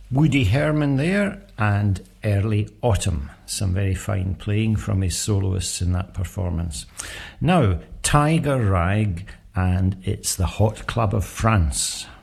Woody Herman there, and Early Autumn. Some very fine playing from his soloists in that performance. Now, Tiger Rag, and it's the Hot Club of France.